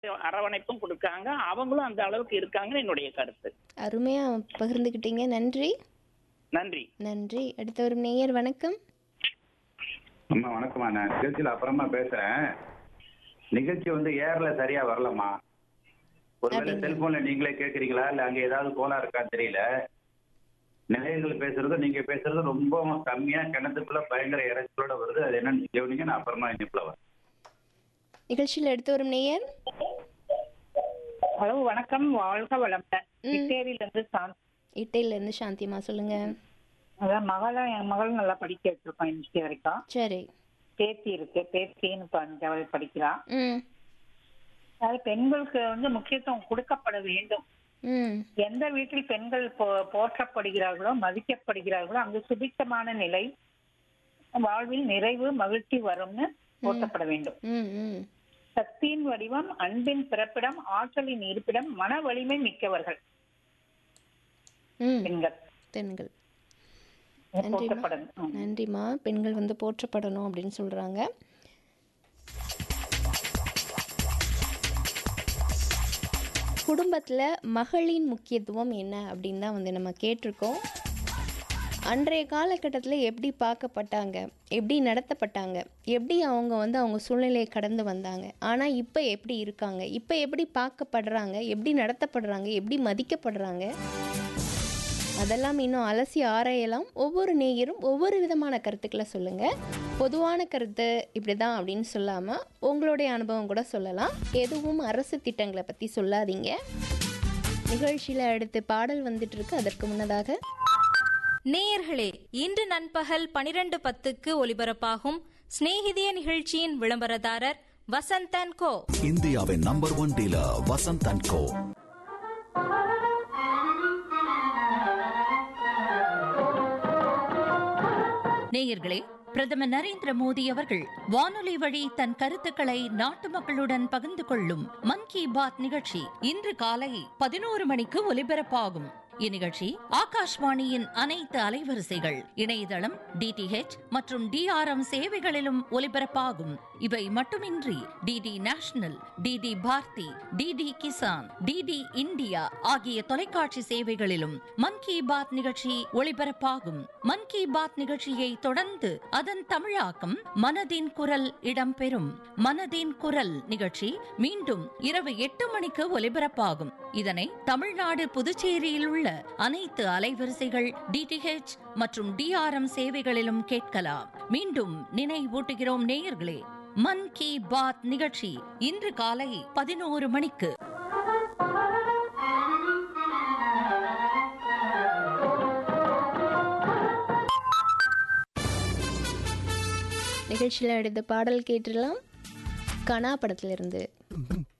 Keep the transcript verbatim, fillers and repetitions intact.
அரவணைப்பும் கொடுக்காங்க. அவங்களும் அந்த அளவுக்கு இருக்காங்கன்னு என்னுடைய கருத்து. அருமையா பகிர்ந்துக்கிட்டீங்க. நன்றி. நன்றி. நன்றி. அடுத்த ஒரு நேயர் வணக்கம். அம்மா வணக்கம்மா. நான் நிகழ்ச்சியில் அப்புறமா பேசுறேன். நிகழ்ச்சி வந்து ஏர்ல சரியா வரலம்மா. ஒருவேளை அப்படிங்களா? செல்போன்ல நீங்களே கேக்குறீங்களா இல்ல அங்க ஏதாவது கோலா இருக்கான்னு தெரியல. நிலையங்கள் பேசுறது நீங்க பேசுறது ரொம்ப கம்மியா கிணத்துக்குள்ள பயங்கர இறைச்சலோட வருது. அது என்னன்னு கவனிங்க. நான் அப்புறமா இனிப்புல வரேன். நிகழ்ச்சியில் அடுத்து வரும் நேயர். ஹலோ வணக்கம், வாழ்க வளமுடன். ம். இட்டேரியில இருந்து சாந்தி. இட்டையில இருந்து சாந்திமா சொல்லுங்க. அதான் மகளா என் மகள் நல்லா படிக்க வச்சிருக்கோம் இன்னைக்கு வரைக்கும். சரி. பேத்தி இருக்கு, பேத்தின்னு இப்ப அஞ்சாவது படிக்கிறா. ம். அதாவது பெண்களுக்கு வந்து முக்கியத்துவம் கொடுக்கப்பட வேண்டும். ம். எந்த வீட்டில் பெண்கள் போ- போற்றப்படுகிறார்களோ மதிக்கப்படுகிறார்களோ அங்கு சுபிட்சமான நிலை, வாழ்வில் நிறைவு மகிழ்ச்சி வரும்னு போற்றப்பட வேண்டும். ம். ம். சக்தியின் வடிவம், அன்பின் பிறப்பிடம், ஆற்றலின் இருப்பிடம், மன வலிமை மிக்கவர்கள் ம். பெண்கள் பெண்கள். நன்றிம்மா. போற்றப்படணும். ம். நன்றிம்மா. பெண்கள் வந்து போற்றப்படணும் அப்படின்னு சொல்றாங்க. குடும்பத்தில் மகளின் முக்கியத்துவம் என்ன அப்படின்னு தான் வந்து நம்ம கேட்டிருக்கோம். அன்றைய காலகட்டத்தில் எப்படி பார்க்கப்பட்டாங்க, எப்படி நடத்தப்பட்டாங்க, எப்படி அவங்க வந்து அவங்க சூழ்நிலையை கடந்து வந்தாங்க, ஆனால் இப்போ எப்படி இருக்காங்க, இப்போ எப்படி பார்க்கப்படுறாங்க, எப்படி நடத்தப்படுறாங்க, எப்படி மதிக்கப்படுறாங்க, அதெல்லாம் இன்னும் அலசி ஆராயலாம். ஒவ்வொரு நேயரும் ஒவ்வொரு விதமான கருத்துக்களை சொல்லுங்கள். பொதுவான கருத்து இப்படி தான் அப்படின்னு சொல்லாமல் உங்களுடைய அனுபவம் கூட சொல்லலாம். எதுவும் அரசு திட்டங்களை பற்றி சொல்லாதீங்க. நிகழ்ச்சியில் அடுத்து பாடல் வந்துட்டு இருக்கு. அதற்கு முன்னதாக நேயர்களே, இன்று நண்பகல் பனிரெண்டு பத்துக்கு ஒலிபரப்பாகும் சிநேகிதிய நிகழ்ச்சியின் விளம்பரதாரர் வசந்தன் கோ. இந்தியாவின் number one dealer Vasanth and கோ. நேயர்களே, பிரதமர் நரேந்திர மோடி அவர்கள் வானொலி வழி தன் கருத்துக்களை நாட்டு மக்களுடன் பகிர்ந்து கொள்ளும் மன் கி பாத் நிகழ்ச்சி இன்று காலை பதினோரு மணிக்கு ஒலிபரப்பாகும். இந்நிகழ்ச்சி ஆகாஷ்வாணியின் அனைத்து அலைவரிசைகள், இணையதளம், டிடிஹெச் மற்றும் டிஆர்எம் சேவைகளிலும் ஒலிபரப்பாகும். இவை மட்டுமின்றி DD national, DD Bharathi, DD Kisan, DD India ஆகிய தொலைக்காட்சி சேவைகளிலும் மன் கி பாத் நிகழ்ச்சி ஒளிபரப்பாகும். மன் கி பாத் நிகழ்ச்சியை தொடர்ந்து அதன் தமிழாக்கம் மனதின் குரல் இடம்பெறும். மனதின் குரல் நிகழ்ச்சி மீண்டும் இரவு எட்டு மணிக்கு ஒலிபரப்பாகும். இதனை தமிழ்நாடு, புதுச்சேரியில் உள்ள அனைத்து அலைவரிசைகள், டிடிஹெச் மற்றும் டிஆர்எம் சேவைகளிலும் கேட்கலாம். மீண்டும் நினைவூட்டுகிறோம் நேயர்களே, மன் கி பாத் நிகழ்ச்சி இன்று காலை பதினோரு மணிக்கு. நிகழ்ச்சியில் அடுத்த பாடல் கேட்டுடலாம். கனா படத்திலிருந்து.